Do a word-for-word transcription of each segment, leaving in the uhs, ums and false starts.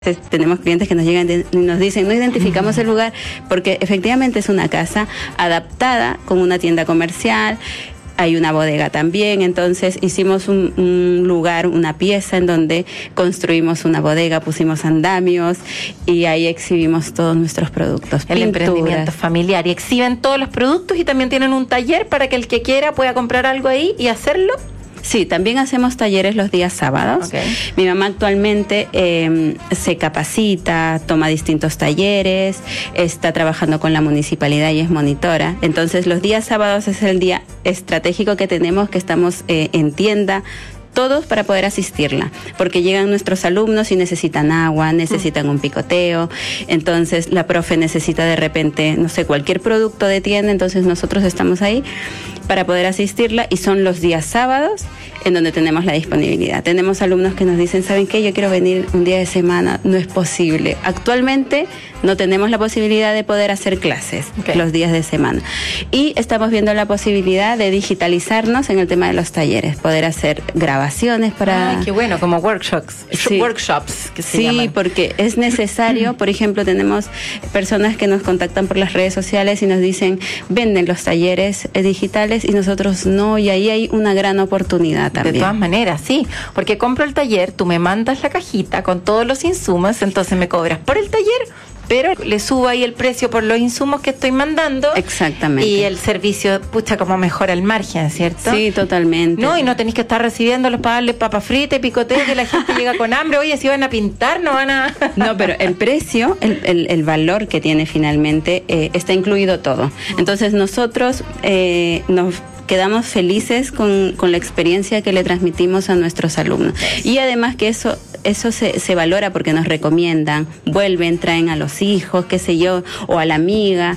Tenemos clientes que nos llegan y nos dicen, no identificamos el lugar, porque efectivamente es una casa adaptada con una tienda comercial, hay una bodega también, entonces hicimos un, un lugar, una pieza en donde construimos una bodega, pusimos andamios y ahí exhibimos todos nuestros productos. El pinturas. Emprendimiento familiar, y exhiben todos los productos y también tienen un taller para que el que quiera pueda comprar algo ahí y hacerlo. Sí, también hacemos talleres los días sábados. Okay. Mi mamá actualmente eh, se capacita, toma distintos talleres, está trabajando con la municipalidad y es monitora. Entonces los días sábados es el día estratégico que tenemos, que estamos eh, en tienda, todos para poder asistirla, porque llegan nuestros alumnos y necesitan agua, necesitan un picoteo, entonces la profe necesita de repente, no sé, cualquier producto de tienda, entonces nosotros estamos ahí para poder asistirla y son los días sábados en donde tenemos la disponibilidad. Tenemos alumnos que nos dicen, ¿saben qué? Yo quiero venir un día de semana, no es posible. Actualmente no tenemos la posibilidad de poder hacer clases okay. los días de semana. Y estamos viendo la posibilidad de digitalizarnos en el tema de los talleres, poder hacer grabaciones para... Ay, qué bueno, como workshops. Sí. Workshops que se sí, llaman. Porque es necesario, por ejemplo, tenemos personas que nos contactan por las redes sociales y nos dicen, venden los talleres digitales y nosotros no, y ahí hay una gran oportunidad también. De todas maneras, sí, porque compro el taller, tú me mandas la cajita con todos los insumos, entonces me cobras por el taller, pero le subo ahí el precio por los insumos que estoy mandando. Exactamente. Y el servicio, pucha, como mejora el margen, ¿cierto? Sí, totalmente. No, y no tenéis que estar recibiéndolos para darle papas fritas y picoteo, que la gente llega con hambre. Oye, si van a pintar, no van a... No, pero el precio, el, el, el valor que tiene finalmente, eh, está incluido todo. Entonces nosotros eh, nos... quedamos felices con, con la experiencia que le transmitimos a nuestros alumnos. Y además que eso eso se, se valora porque nos recomiendan, vuelven, traen a los hijos, qué sé yo, o a la amiga.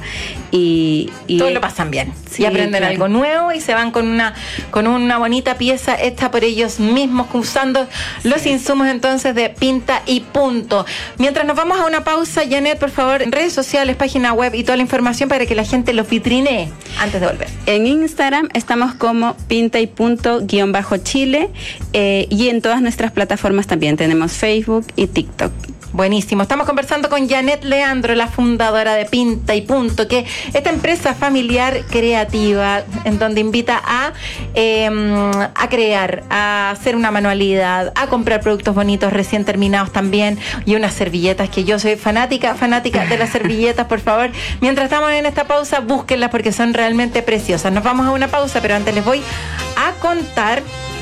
Y, y todos lo pasan bien. Sí, y aprenden claro. algo nuevo y se van con una con una bonita pieza hecha por ellos mismos, usando los sí. insumos entonces de Pinta y Punto. Mientras nos vamos a una pausa, Janet, por favor, redes sociales, página web y toda la información para que la gente los vitrinee antes de volver. En Instagram estamos como Pinta y Punto guión bajo Chile eh, y en todas nuestras plataformas también tenemos Facebook y TikTok. Buenísimo. Estamos conversando con Janet Leandro, la fundadora de Pinta y Punto, que esta empresa familiar creativa en donde invita a, eh, a crear, a hacer una manualidad, a comprar productos bonitos recién terminados también y unas servilletas que yo soy fanática, fanática de las servilletas, por favor. Mientras estamos en esta pausa, búsquenlas porque son realmente preciosas. Nos vamos a una pausa, pero antes les voy a contar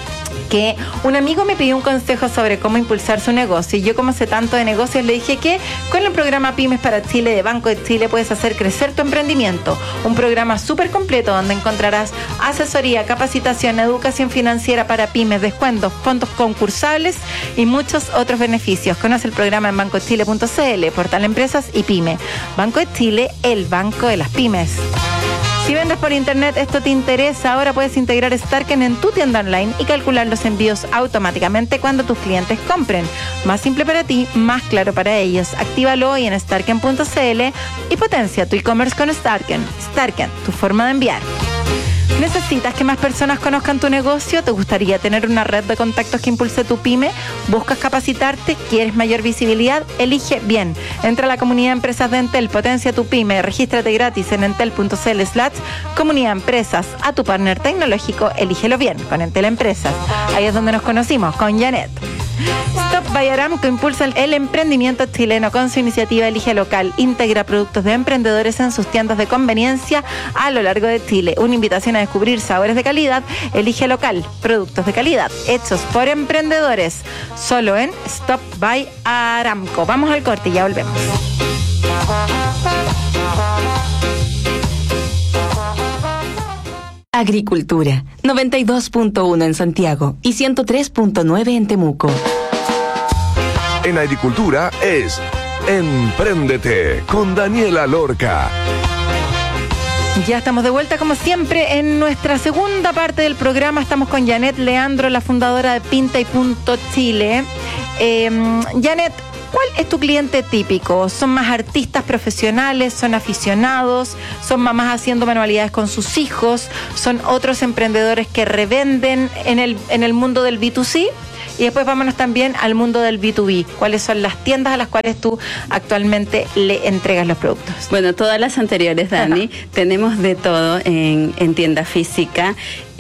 que un amigo me pidió un consejo sobre cómo impulsar su negocio y yo, como sé tanto de negocios, le dije que con el programa Pymes para Chile de Banco de Chile puedes hacer crecer tu emprendimiento, un programa súper completo donde encontrarás asesoría, capacitación, educación financiera para pymes, descuentos, fondos concursables y muchos otros beneficios. Conoce el programa en banco de chile punto c l, portal Empresas y Pyme. Banco de Chile, el banco de las pymes. Si vendes por internet, esto te interesa, ahora puedes integrar Starken en tu tienda online y calcular los envíos automáticamente cuando tus clientes compren. Más simple para ti, más claro para ellos. Actívalo hoy en starken punto c l y potencia tu e-commerce con Starken. Starken, tu forma de enviar. ¿Necesitas que más personas conozcan tu negocio? ¿Te gustaría tener una red de contactos que impulse tu pyme? ¿Buscas capacitarte? ¿Quieres mayor visibilidad? Elige bien. Entra a la comunidad de empresas de Entel, potencia tu pyme, regístrate gratis en entel punto c l slash comunidad empresas. A tu partner tecnológico, elígelo bien con Entel Empresas. Ahí es donde nos conocimos, con Janet. Stop by Aramco impulsa el emprendimiento chileno con su iniciativa Elige Local. Integra productos de emprendedores en sus tiendas de conveniencia a lo largo de Chile. Una invitación a descubrir sabores de calidad. Elige Local, productos de calidad hechos por emprendedores. Solo en Stop by Aramco. Vamos al corte y ya volvemos. Agricultura, noventa y dos punto uno en Santiago y ciento tres punto nueve en Temuco. En Agricultura es Empréndete con Daniela Lorca. Ya estamos de vuelta, como siempre, en nuestra segunda parte del programa. Estamos con Janet Leandro, la fundadora de Pinta y Punto Chile. Eh, Janet, ¿cuál es tu cliente típico? ¿Son más artistas profesionales? ¿Son aficionados? ¿Son mamás haciendo manualidades con sus hijos? ¿Son otros emprendedores que revenden en el, en el mundo del B dos C? Y después vámonos también al mundo del B dos B. ¿Cuáles son las tiendas a las cuales tú actualmente le entregas los productos? Bueno, todas las anteriores, Dani. Ajá. Tenemos de todo en, en tienda física.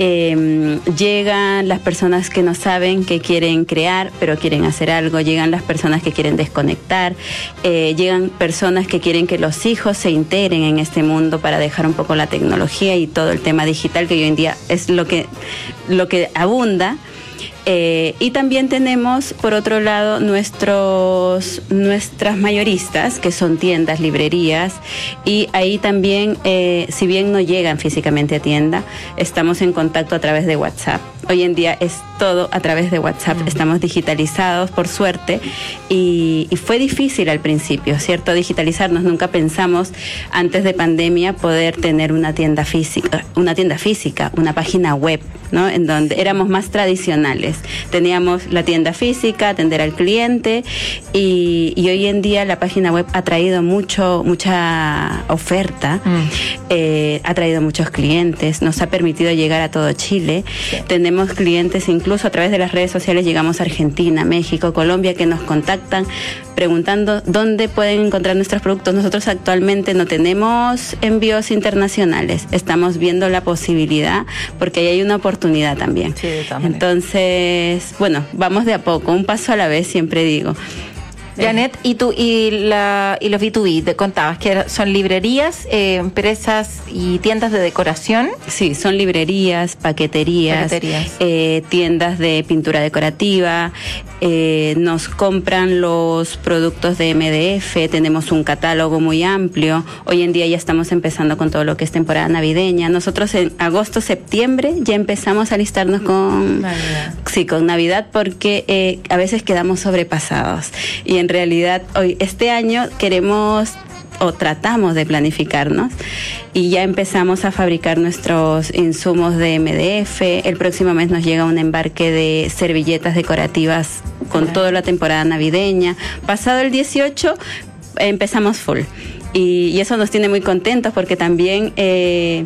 Eh, llegan las personas que no saben, que quieren crear, pero quieren hacer algo. Llegan las personas que quieren desconectar. Eh, llegan personas que quieren que los hijos se integren en este mundo para dejar un poco la tecnología y todo el tema digital, que hoy en día es lo que, lo que abunda. Eh, y también tenemos, por otro lado, nuestros nuestras mayoristas, que son tiendas, librerías, y ahí también, eh, si bien no llegan físicamente a tienda, estamos en contacto a través de WhatsApp. Hoy en día es todo a través de WhatsApp, mm. estamos digitalizados, por suerte, y, y fue difícil al principio, ¿cierto? Digitalizarnos, nunca pensamos antes de pandemia poder tener una tienda física, una tienda física, una página web, ¿no? En donde éramos más tradicionales. Teníamos la tienda física, atender al cliente, y, y hoy en día la página web ha traído mucho, mucha oferta, mm. eh, ha traído muchos clientes, nos ha permitido llegar a todo Chile. Sí. Tenemos clientes incluso a través de las redes sociales, llegamos a Argentina, México, Colombia, que nos contactan preguntando dónde pueden encontrar nuestros productos. Nosotros actualmente no tenemos envíos internacionales, estamos viendo la posibilidad porque ahí hay una oportunidad también. Sí, entonces, bueno, vamos de a poco, un paso a la vez, siempre digo. Janet, y tú y la y los B dos B, te contabas que son librerías, eh, empresas y tiendas de decoración. Sí, son librerías, paqueterías, paqueterías. Eh, tiendas de pintura decorativa, eh, nos compran los productos de M D F, tenemos un catálogo muy amplio. Hoy en día ya estamos empezando con todo lo que es temporada navideña. Nosotros en agosto, septiembre ya empezamos a alistarnos con Navidad, sí, con Navidad, porque eh, a veces quedamos sobrepasados. Y en realidad hoy, este año queremos o tratamos de planificarnos y ya empezamos a fabricar nuestros insumos de M D F. El próximo mes nos llega un embarque de servilletas decorativas con claro. toda la temporada navideña. Pasado el dieciocho empezamos full. Y, y eso nos tiene muy contentos porque también eh,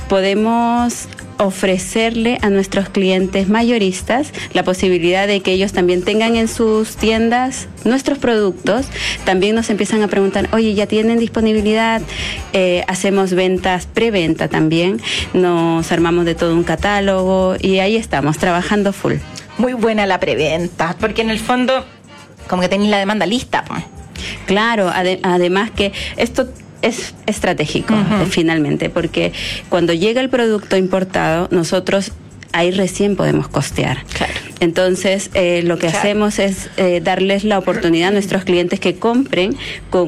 podemos ofrecerle a nuestros clientes mayoristas la posibilidad de que ellos también tengan en sus tiendas nuestros productos. También nos empiezan a preguntar, oye, ¿ya tienen disponibilidad? Eh, hacemos ventas, preventa también, nos armamos de todo un catálogo y ahí estamos, trabajando full. Muy buena la preventa, porque en el fondo como que tenéis la demanda lista. Claro, ade- además que esto es estratégico, uh-huh. finalmente, porque cuando llega el producto importado, nosotros ahí recién podemos costear. Claro. Entonces, eh, lo que claro. hacemos es eh, darles la oportunidad a nuestros clientes que compren con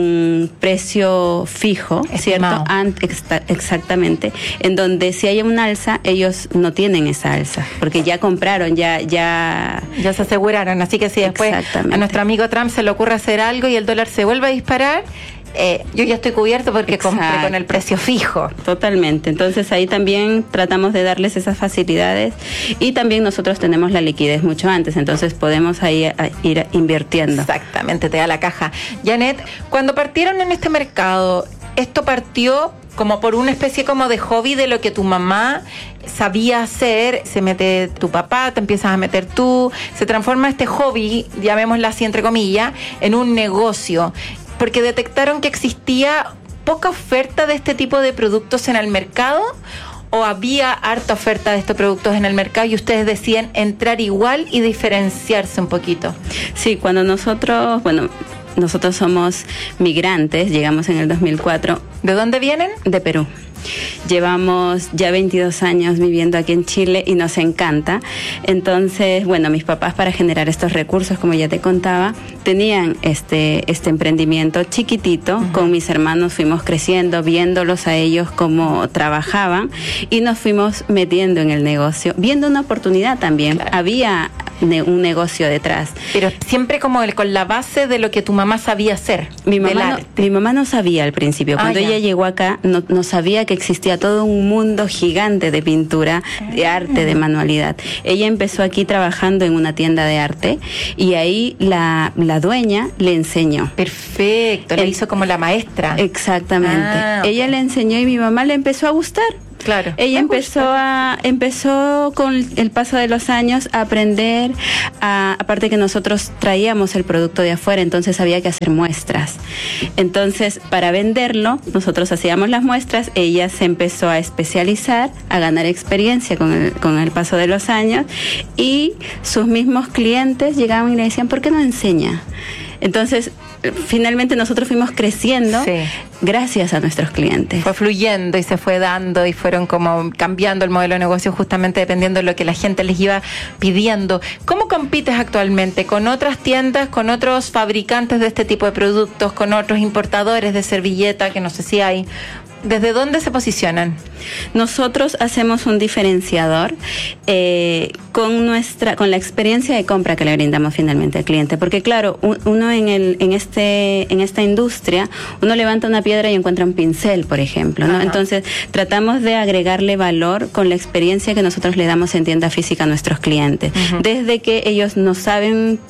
un precio fijo, estimado. ¿Cierto? Ant- exa- exactamente, en donde si hay un alza, ellos no tienen esa alza, porque ya compraron, ya... Ya, ya se aseguraron, así que si después a nuestro amigo Trump se le ocurre hacer algo y el dólar se vuelve a disparar, Eh, yo ya estoy cubierto porque Exacto. compré con el precio fijo. Totalmente. Entonces ahí también tratamos de darles esas facilidades y también nosotros tenemos la liquidez mucho antes, entonces podemos ahí a ir invirtiendo. Exactamente, te da la caja. Janet, cuando partieron en este mercado, ¿esto partió como por una especie como de hobby de lo que tu mamá sabía hacer? Se mete tu papá, te empiezas a meter tú, se transforma este hobby, llamémoslo así entre comillas, en un negocio, porque detectaron que existía poca oferta de este tipo de productos en el mercado, o había harta oferta de estos productos en el mercado y ustedes decían entrar igual y diferenciarse un poquito. Sí, cuando nosotros, bueno, nosotros somos migrantes, llegamos en el dos mil cuatro. ¿De dónde vienen? De Perú. Llevamos ya veintidós años viviendo aquí en Chile y nos encanta. Entonces, bueno, mis papás, para generar estos recursos, como ya te contaba, tenían este, este emprendimiento chiquitito. Uh-huh. Con mis hermanos fuimos creciendo, viéndolos a ellos cómo trabajaban y nos fuimos metiendo en el negocio, viendo una oportunidad también. Claro. Había ne- un negocio detrás. Pero siempre como el, con la base de lo que tu mamá sabía hacer. Mi mamá, no, mi mamá no sabía al principio. Cuando ah, ella llegó acá, no, no sabía que existía todo un mundo gigante de pintura, de arte, de manualidad. Ella empezó aquí trabajando en una tienda de arte y ahí la, la dueña le enseñó. Perfecto, le hizo como la maestra. Exactamente. Ah, okay. Ella le enseñó y mi mamá le empezó a gustar. Claro. Ella empezó a empezó con el paso de los años a aprender, a, aparte que nosotros traíamos el producto de afuera, entonces había que hacer muestras. Entonces, para venderlo, nosotros hacíamos las muestras, ella se empezó a especializar, a ganar experiencia con el, con el paso de los años, y sus mismos clientes llegaban y le decían, ¿por qué no enseña? Entonces, finalmente nosotros fuimos creciendo, sí, gracias a nuestros clientes. Fue fluyendo y se fue dando y fueron como cambiando el modelo de negocio justamente dependiendo de lo que la gente les iba pidiendo. ¿Cómo compites actualmente con otras tiendas, con otros fabricantes de este tipo de productos, con otros importadores de servilleta, que no sé si hay? ¿Desde dónde se posicionan? Nosotros hacemos un diferenciador eh, con nuestra, con la experiencia de compra que le brindamos finalmente al cliente, porque claro, uno en el, en este, en esta industria, uno levanta una piedra y encuentra un pincel, por ejemplo, ¿no? Ajá. Entonces tratamos de agregarle valor con la experiencia que nosotros le damos en tienda física a nuestros clientes, uh-huh, desde que ellos no saben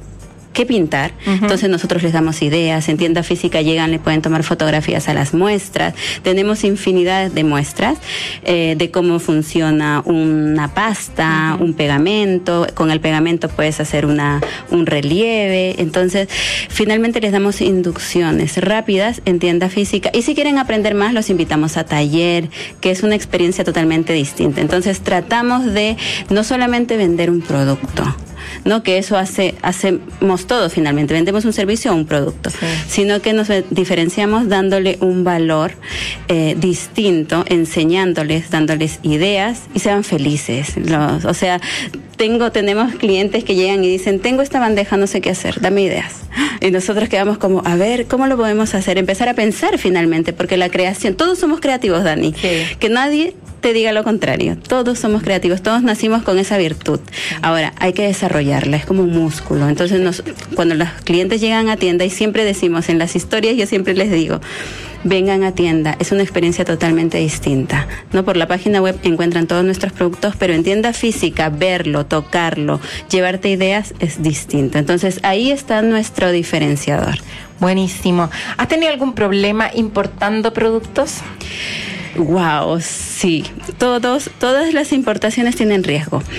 qué pintar, uh-huh, entonces nosotros les damos ideas, en tienda física llegan, le pueden tomar fotografías a las muestras, tenemos infinidad de muestras eh, de cómo funciona una pasta, uh-huh, un pegamento, con el pegamento puedes hacer una un relieve, entonces finalmente les damos inducciones rápidas en tienda física, y si quieren aprender más los invitamos a taller, que es una experiencia totalmente distinta. Entonces tratamos de no solamente vender un producto, no, que eso hace hacemos todos finalmente, vendemos un servicio o un producto, sí, sino que nos diferenciamos dándole un valor eh, distinto, enseñándoles, dándoles ideas y sean felices. Los, o sea, tengo tenemos clientes que llegan y dicen, tengo esta bandeja, no sé qué hacer, dame ideas. Y nosotros quedamos como, a ver, ¿cómo lo podemos hacer? Empezar a pensar finalmente, porque la creación, todos somos creativos, Dani, sí, que nadie te diga lo contrario, todos somos creativos, todos nacimos con esa virtud. Ahora, hay que desarrollarla, es como un músculo. Entonces, nos, cuando los clientes llegan a tienda, y siempre decimos en las historias, yo siempre les digo, vengan a tienda, es una experiencia totalmente distinta, ¿no? Por la página web encuentran todos nuestros productos, pero en tienda física, verlo, tocarlo, llevarte ideas es distinto. Entonces, ahí está nuestro diferenciador. Buenísimo. ¿Has tenido algún problema importando productos? Wow, sí. Todos, todas las importaciones tienen riesgo. Mm.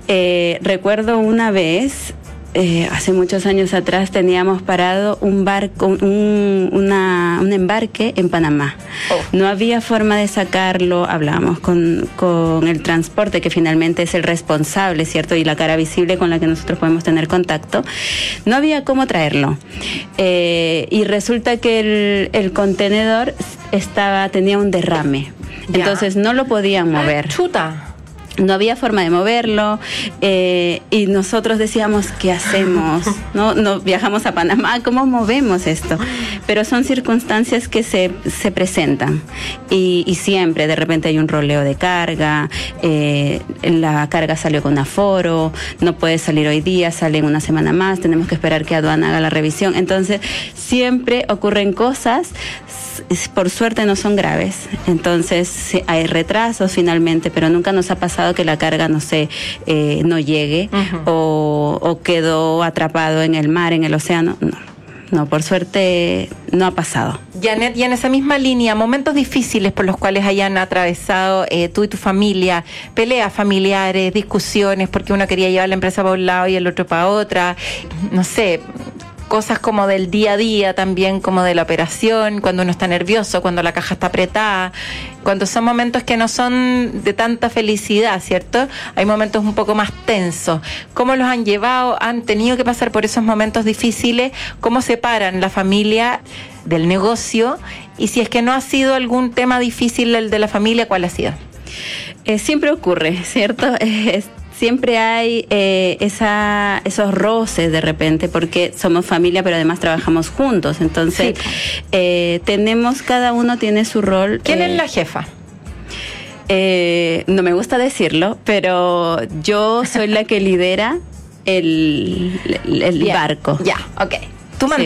Eh, recuerdo una vez, eh, hace muchos años atrás, teníamos parado un barco, un, una, un embarque en Panamá. Oh. No había forma de sacarlo. Hablábamos con, con el transporte, que finalmente es el responsable, ¿cierto? Y la cara visible con la que nosotros podemos tener contacto. No había cómo traerlo. Eh, y resulta que el, el contenedor estaba, tenía un derrame. Ya. Entonces no lo podían mover. Ah, chuta. No había forma de moverlo, eh, y nosotros decíamos, ¿qué hacemos? ¿No? No viajamos a Panamá, ¿cómo movemos esto? Pero son circunstancias que se, se presentan, y, y siempre de repente hay un roleo de carga, eh, la carga salió con aforo, no puede salir hoy día, sale en una semana más, tenemos que esperar que aduana haga la revisión. Entonces siempre ocurren cosas, por suerte no son graves, entonces hay retrasos finalmente, pero nunca nos ha pasado que la carga, no sé, eh, no llegue, uh-huh, o, o quedó atrapado en el mar, en el océano. No, no, por suerte no ha pasado. Janet, y en esa misma línea, momentos difíciles por los cuales hayan atravesado eh, tú y tu familia, peleas familiares, discusiones, porque uno quería llevar la empresa para un lado y el otro para otra, no sé, cosas como del día a día también, como de la operación, cuando uno está nervioso, cuando la caja está apretada, cuando son momentos que no son de tanta felicidad, ¿cierto? Hay momentos un poco más tensos. ¿Cómo los han llevado? ¿Han tenido que pasar por esos momentos difíciles? ¿Cómo separan la familia del negocio? Y si es que no ha sido algún tema difícil el de la familia, ¿cuál ha sido? Eh, siempre ocurre, ¿cierto? Eh, Siempre hay eh, esa, esos roces de repente, porque somos familia, pero además trabajamos juntos. Entonces, sí, eh, tenemos, cada uno tiene su rol. ¿Quién eh, es la jefa? Eh, no me gusta decirlo, pero yo soy la que lidera el, el, el barco. Ya, ok. Tú mandáis.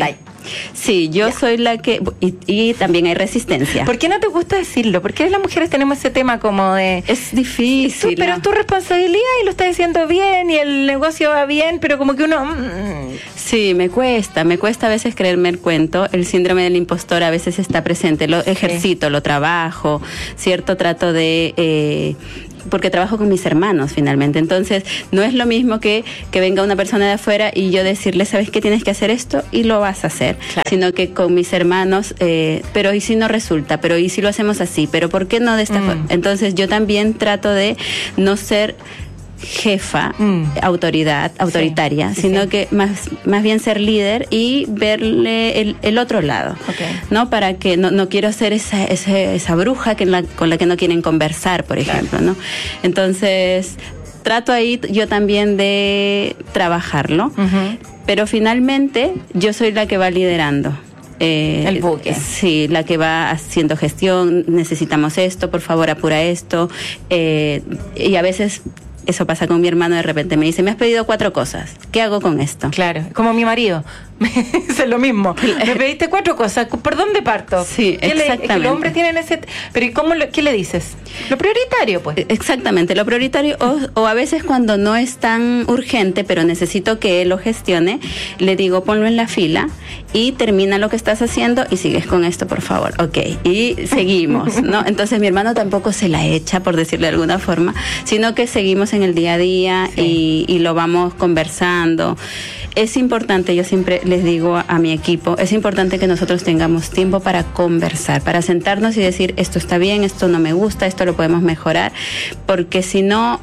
Sí, yo ya. soy la que... Y, y también hay resistencia. ¿Por qué no te gusta decirlo? ¿Por qué las mujeres tenemos ese tema como de... Es difícil. Tú, pero es tu responsabilidad y lo estás diciendo bien y el negocio va bien, pero como que uno... Sí, me cuesta. Me cuesta a veces creerme el cuento. El síndrome del impostor a veces está presente. Lo ejercito, sí. lo trabajo, ¿cierto? Trato de... Eh, porque trabajo con mis hermanos finalmente, entonces no es lo mismo que, que venga una persona de afuera y yo decirle, ¿sabes qué? Tienes que hacer esto y lo vas a hacer, claro. sino que con mis hermanos, eh, pero ¿y si no resulta? Pero ¿y si lo hacemos así? ¿Pero por qué no de esta mm. forma? Entonces yo también trato de no ser jefa, mm. autoridad, autoritaria, sí, sino sí. que más, más bien ser líder y verle el, el otro lado, okay. ¿no? Para que no, no quiero ser esa, esa, esa bruja que la, con la que no quieren conversar, por ejemplo, claro. ¿no? Entonces, trato ahí yo también de trabajarlo, uh-huh. pero finalmente yo soy la que va liderando. Eh, el buque. Sí, la que va haciendo gestión, necesitamos esto, por favor apura esto, eh, y a veces... Eso pasa con mi hermano, de repente me dice, me has pedido cuatro cosas, ¿qué hago con esto? Claro, como mi marido, es lo mismo, me pediste cuatro cosas, ¿por dónde parto? Sí, exactamente. Le, es que los hombres tienen ese... Pero ¿y cómo lo, qué le dices? Lo prioritario, pues. Exactamente, lo prioritario, o, o a veces cuando no es tan urgente, pero necesito que él lo gestione, le digo, ponlo en la fila y termina lo que estás haciendo y sigues con esto, por favor. Ok, y seguimos, ¿no? Entonces mi hermano tampoco se la echa, por decirlo de alguna forma, sino que seguimos en el día a día, sí. y, y lo vamos conversando. Es importante, yo siempre les digo a, a mi equipo, es importante que nosotros tengamos tiempo para conversar, para sentarnos y decir, esto está bien, esto no me gusta, esto lo podemos mejorar, porque si no,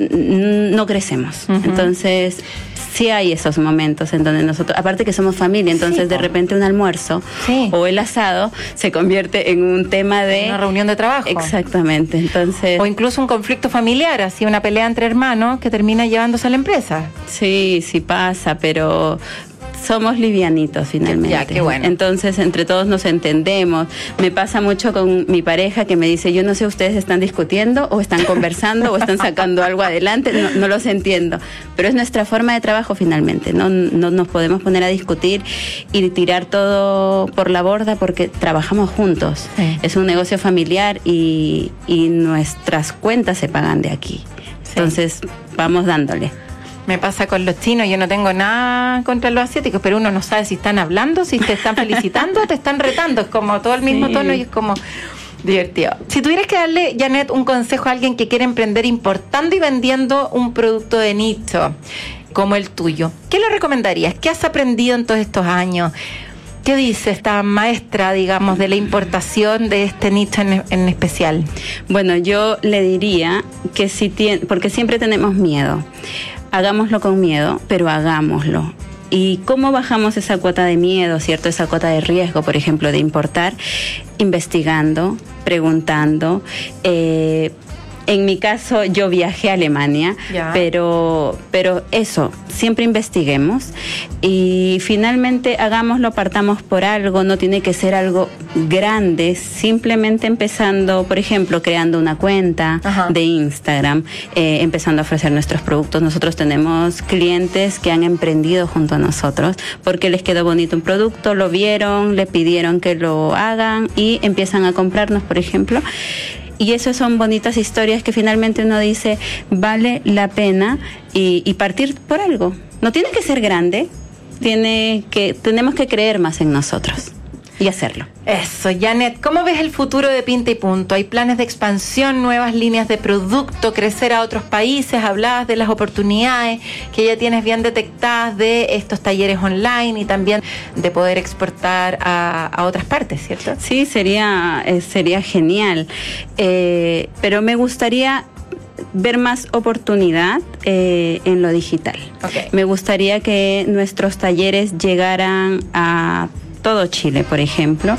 no crecemos. Uh-huh. Entonces, sí hay esos momentos en donde nosotros, aparte que somos familia, entonces sí, de repente un almuerzo sí. o el asado se convierte en un tema de... Una reunión de trabajo. Exactamente, entonces... O incluso un conflicto familiar, así una pelea entre hermanos que termina llevándose a la empresa. Sí, sí pasa, pero... somos livianitos finalmente. Ya, qué bueno. Entonces, entre todos nos entendemos. Me pasa mucho con mi pareja que me dice, yo no sé, ustedes están discutiendo o están conversando o están sacando algo adelante, no, no los entiendo. Pero es nuestra forma de trabajo finalmente. No, no nos podemos poner a discutir y tirar todo por la borda porque trabajamos juntos. Sí. Es un negocio familiar y, y nuestras cuentas se pagan de aquí. Sí. Entonces, vamos dándole. Me pasa con los chinos, yo no tengo nada contra los asiáticos, pero uno no sabe si están hablando, si te están felicitando o te están retando, es como todo el mismo sí. tono y es como divertido. Si tuvieras que darle, Janet, un consejo a alguien que quiere emprender importando y vendiendo un producto de nicho como el tuyo, ¿qué le recomendarías? ¿Qué has aprendido en todos estos años? ¿Qué dice esta maestra, digamos, de la importación de este nicho en, en especial? Bueno, yo le diría que si tiene, porque siempre tenemos miedo, hagámoslo con miedo, pero hagámoslo. ¿Y cómo bajamos esa cuota de miedo, cierto? Esa cuota de riesgo, por ejemplo, de importar, investigando, preguntando. Eh, en mi caso, yo viajé a Alemania, ya. pero pero eso, siempre investiguemos y finalmente hagámoslo, partamos por algo, no tiene que ser algo grande, simplemente empezando, por ejemplo, creando una cuenta Ajá. de Instagram, eh, empezando a ofrecer nuestros productos. Nosotros tenemos clientes que han emprendido junto a nosotros porque les quedó bonito un producto, lo vieron, le pidieron que lo hagan y empiezan a comprarnos, por ejemplo. Y eso son bonitas historias que finalmente uno dice, vale la pena y, y partir por algo. No tiene que ser grande, tiene que, tenemos que creer más en nosotros y hacerlo. Eso, Janet, ¿cómo ves el futuro de Pinta y Punto? ¿Hay planes de expansión, nuevas líneas de producto, crecer a otros países? Hablabas de las oportunidades que ya tienes bien detectadas de estos talleres online y también de poder exportar a, a otras partes, ¿cierto? Sí, sería, eh, sería genial, eh, pero me gustaría ver más oportunidad eh, en lo digital. Okay. Me gustaría que nuestros talleres llegaran a todo Chile, por ejemplo.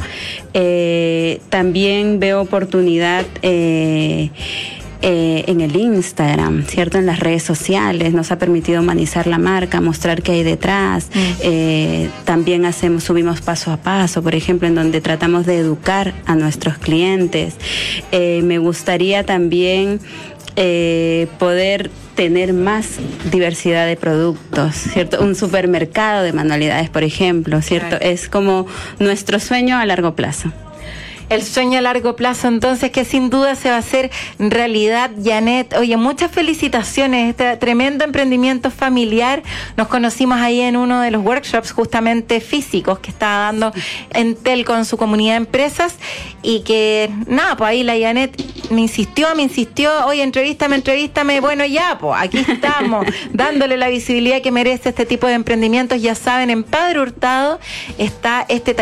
Eh, también veo oportunidad eh, eh, en el Instagram, ¿cierto? En las redes sociales. Nos ha permitido humanizar la marca, mostrar qué hay detrás. Mm. Eh, también hacemos, subimos paso a paso, por ejemplo, en donde tratamos de educar a nuestros clientes. Eh, me gustaría también eh, poder tener más diversidad de productos, ¿cierto? Un supermercado de manualidades, por ejemplo, ¿cierto? Claro. Es como nuestro sueño a largo plazo. El sueño a largo plazo, entonces, que sin duda se va a hacer realidad. Janet, oye, muchas felicitaciones, este tremendo emprendimiento familiar. Nos conocimos ahí en uno de los workshops justamente físicos que estaba dando Entel con su comunidad de empresas, y que, nada, pues ahí la Janet me insistió, me insistió, oye, entrevístame, entrevístame, bueno, ya, pues aquí estamos, dándole la visibilidad que merece este tipo de emprendimientos. Ya saben, en Padre Hurtado está este